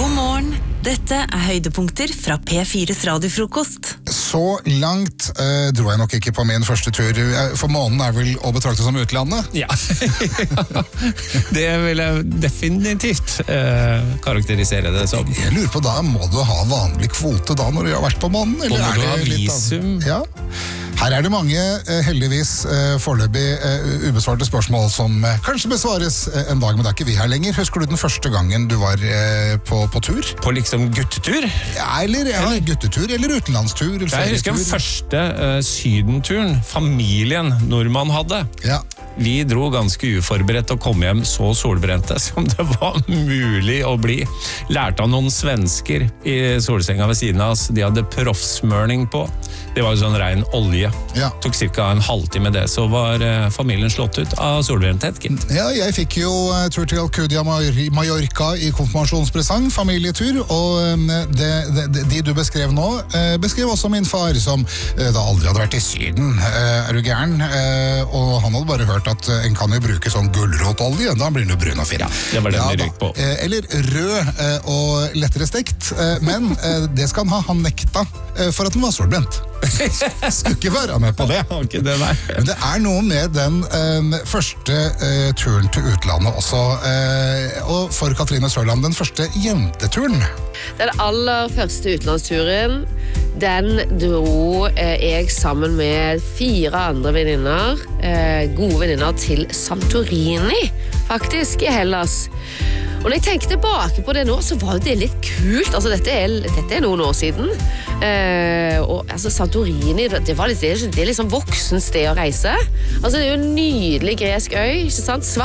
God morgen. Dette høydepunkter fra P4's radiofrokost. Så langt dro jeg nok ikke på min første tur, for månen vel å betrakte som utlandet. Ja, det vil jeg definitivt karakterisere det som. Jeg lurer på, da må du ha vanlig kvote da når du har vært på månen? Eller må du ha visum? Ja. Her det mange, heldigvis, foreløpig ubesvarte spørsmål som kanskje besvares en dag, men det ikke vi her lenger. Husker du den første gangen du var på tur? På liksom guttetur? Ja, eller guttetur, eller utenlandstur. Eller jeg husker den første sydenturen familien nordmann hadde. Ja. Vi dro ganske uforberedt og kom hjem så solbrente som det var mulig å bli. Lærte av noen svensker i solsenga ved siden av oss. De hadde proffsmørning på. Det var jo sånn ren olje. Ja. Tok cirka en halvtime det, så var familien slått ut av solbrenthet. Ja, jeg fikk jo tur til Alcudia Mallorca i konfirmasjonspresang, familietur, og de du beskrev nå, beskrev også min far, som da aldri hadde vært i Syden. Du gæren? Og han hadde bare hørt at en kan jo bruke sånn gulrotolje, da blir den jo brun og fin. Ja, det var den vi røyk på. Eller rød og lettere stekt, men det skal han nekta for at den var solbrent. Skulle ikke være med på det. Okay, det nei. Men det noe med den første turen til utlandet også, og for Katrine Sørland, den første jenteturen. Den aller første utenlandsturen, den dro jeg sammen med 4 andre venninner, gode venninner til Santorini, faktisk, i Hellas. Og når jeg tenker tilbake på det nå, så var det litt kult. Altså, dette noen år siden. Og altså, Santorini, det er liksom voksen sted å reise. Altså, det jo en nydelig gresk øy, ikke sant?